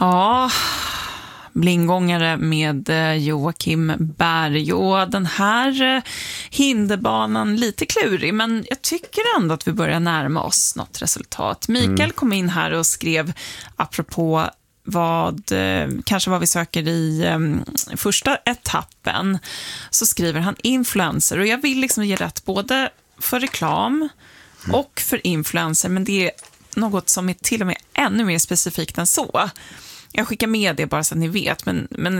Ja, blindgångare med Joakim Berg. Och den här hinderbanan lite klurig, men jag tycker ändå att vi börjar närma oss något resultat. Mikael kom in här och skrev apropå kanske vad vi söker i första etappen, så skriver han influencer, och jag vill liksom ge rätt både för reklam och för influencer, men det är något som är till och med ännu mer specifikt än så. Jag skickar med det bara så att ni vet, men